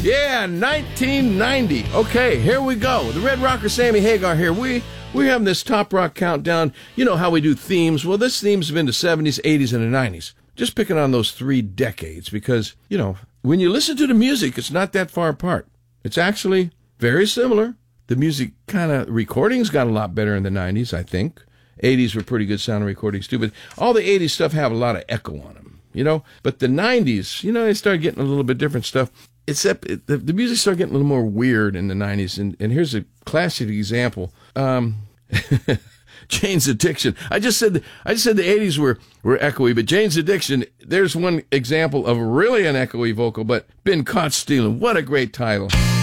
Yeah, 1990. Okay, here we go. The Red Rocker, Sammy Hagar here. We're having this Top Rock countdown. You know how we do themes. Well, this theme's been the 70s, 80s, and the 90s. Just picking on those 3 decades because, you know, when you listen to the music, it's not that far apart. It's actually very similar. The music recordings got a lot better in the 90s, I think. 80s were pretty good sounding recordings too, but all the 80s stuff have a lot of echo on them, you know. But the 90s, you know, they started getting a little bit different stuff. Except the music started getting a little more weird in the 90s. And here's a classic example. Jane's Addiction. I just said the 80s were echoey, but Jane's Addiction, there's one example of really an echoey vocal, but Been Caught Stealing. What a great title.